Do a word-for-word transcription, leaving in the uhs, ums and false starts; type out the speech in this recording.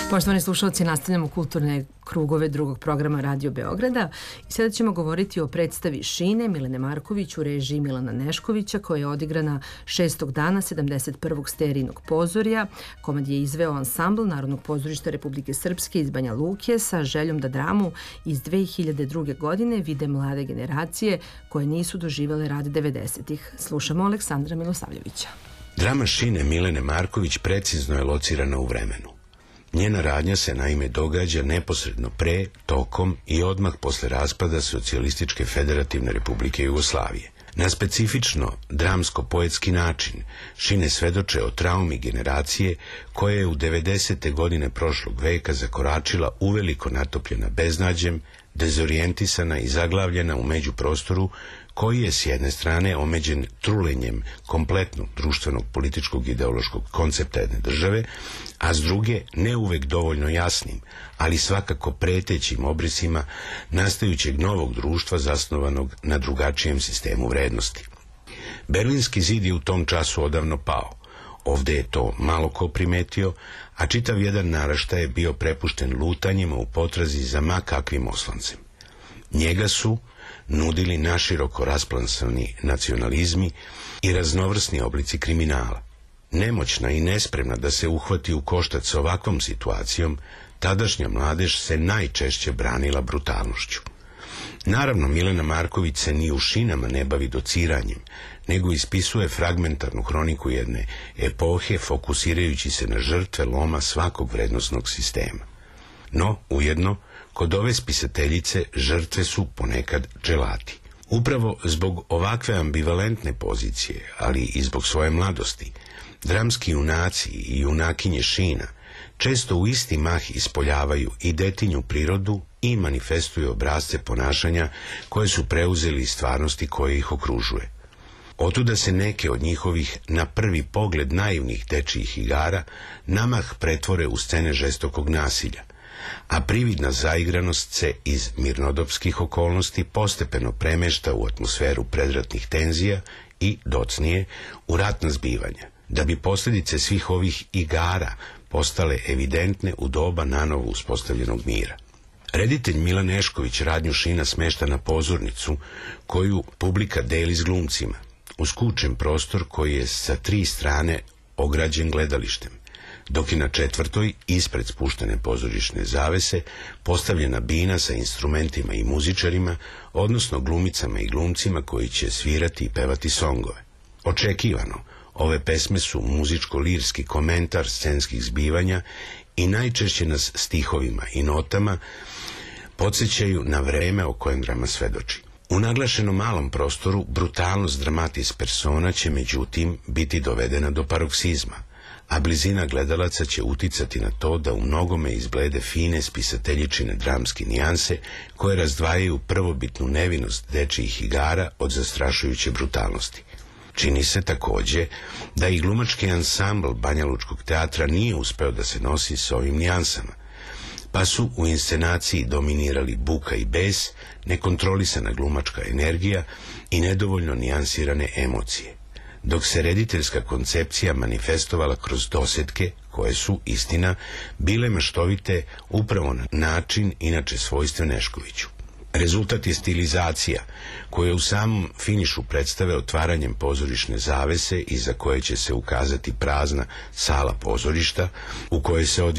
Poštovani slušalci, nastavljamo kulturne krugove drugog programa Radio Beograda i sada ćemo govoriti o predstavi Šine Milene Marković u režiji Milana Neškovića, koja je odigrana šestog dana sedamdeset prvog Sterijinog pozorja. Komad je izveo ansambl Narodnog pozorišta Republike Srpske iz Banja Luke sa željom da dramu iz dve hiljade druge. godine vide mlade generacije koje nisu doživele rad devedesetih. Slušamo Aleksandra Milosavljevića. Drama Šine Milene Marković precizno je locirana u vremenu. Njena radnja se naime događa neposredno pre, tokom i odmah posle raspada Socijalističke federativne Republike Jugoslavije. Na specifično dramsko-poetski način Šine svedoče o traumi generacije koja je u devedesete godine prošlog veka zakoračila uveliko natopljena beznađem, dezorijentisana i zaglavljena u međuprostoru koji je s jedne strane omeđen trulenjem kompletnog društvenog, političkog i ideološkog koncepta jedne države, a s druge ne uvek dovoljno jasnim, ali svakako pretećim obrisima nastajućeg novog društva zasnovanog na drugačijem sistemu vrednosti. Berlinski zid je u tom času odavno pao. Ovde je to malo ko primetio, a čitav jedan naraštaj je bio prepušten lutanjima u potrazi za ma kakvim oslancem. Njega su nudili naširoko rasplansani nacionalizmi i raznovrsni oblici kriminala. Nemoćna i nespremna da se uhvati u koštac s ovakvom situacijom, tadašnja mladež se najčešće branila brutalnošću. Naravno, Milena Marković se ni u Šinama ne bavi dociranjem, nego ispisuje fragmentarnu hroniku jedne epohe, fokusirajući se na žrtve loma svakog vrednosnog sistema. No, ujedno, kod ove spisateljice žrtve su ponekad dželati. Upravo zbog ovakve ambivalentne pozicije, ali i zbog svoje mladosti, dramski junaci i junakinje Šina često u isti mah ispoljavaju i detinju prirodu i manifestuju obrasce ponašanja koje su preuzeli iz stvarnosti koje ih okružuje. Otuda se neke od njihovih na prvi pogled naivnih dečijih igara namah pretvore u scene žestokog nasilja, a prividna zaigranost se iz mirnodopskih okolnosti postepeno premešta u atmosferu predratnih tenzija i, docnije, u ratna zbivanja, da bi posljedice svih ovih igara postale evidentne u doba nanovo uspostavljenog mira. Reditelj Milan Nešković radnju Šina smešta na pozornicu koju publika deli s glumcima, uz kučen prostor koji je sa tri strane ograđen gledalištem, dok je na četvrtoj, ispred spuštene pozorišne zavese, postavljena bina sa instrumentima i muzičarima, odnosno glumicama i glumcima koji će svirati i pevati songove. Očekivano, ove pesme su muzičko-lirski komentar scenskih zbivanja i najčešće nas stihovima i notama podsjećaju na vreme o kojem drama svedoči. U naglašeno malom prostoru brutalnost dramatis persona će međutim biti dovedena do paroksizma, a blizina gledalaca će uticati na to da u mnogome izblede fine spisateljičine dramske nijanse koje razdvajaju prvobitnu nevinost dečijih igara od zastrašujuće brutalnosti. Čini se takođe da i glumački ansambl Banjalučkog teatra nije uspeo da se nosi s ovim nijansama, pa su u inscenaciji dominirali buka i bes, nekontrolisana glumačka energija i nedovoljno nijansirane emocije, dok se rediteljska koncepcija manifestovala kroz dosetke koje su, istina, bile maštovite upravo na način inače svojstven Neškoviću. Rezultat je stilizacija, koja u samom finišu predstave otvaranjem pozorišne zavese iza koje će se ukazati prazna sala pozorišta u kojoj se odvija